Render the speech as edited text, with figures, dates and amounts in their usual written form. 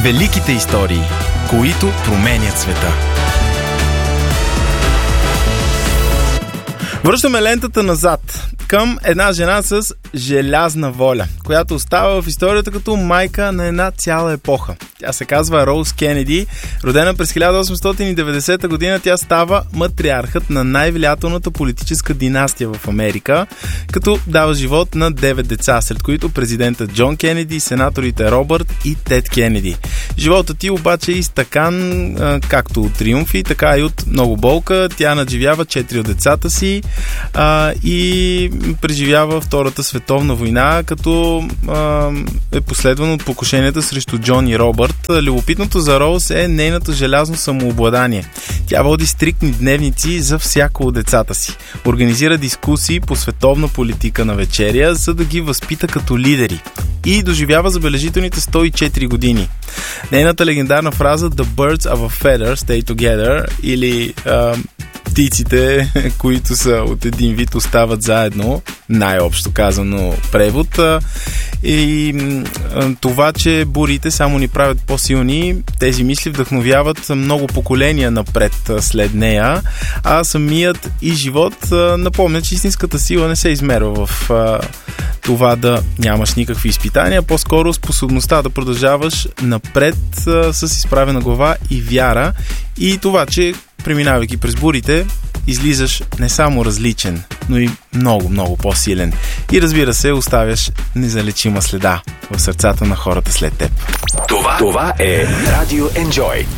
Великите истории, които променят света. Връщаме лентата назад към една жена с желязна воля, която остава в историята като майка на една цяла епоха. Тя се казва Роуз Кенеди. Родена през 1890 година, тя става матриархът на най-влиятелната политическа династия в Америка, като дава живот на 9 деца, сред които президентът Джон Кенеди, сенаторите Робърт и Тед Кенеди. Животът ти обаче е изтъкан както от триумфи, така и от много болка. Тя надживява 4 от децата си и преживява Втората световна война, като е последвано от покушенията срещу Джон и Робърт. Любопитното за Роуз е нейното желязно самообладание. Тя води стриктни дневници за всяко от децата си. Организира дискусии по световна политика на вечеря, за да ги възпита като лидери. И доживява забележителните 104 години. Нейната легендарна фраза "The birds of a feather stay together" или птиците, които са от един вид, остават заедно, най-общо казано превод. И това, че бурите само ни правят по-силни, тези мисли вдъхновяват много поколения напред след нея, а самият и живот напомня, че истинската сила не се измерва в това да нямаш никакви изпитания, по-скоро способността да продължаваш напред с изправена глава и вяра, и това, че преминавайки през бурите, излизаш не само различен, но и много, много по-силен. И разбира се, оставяш незалечима следа в сърцата на хората след теб. Това е Radio Enjoy.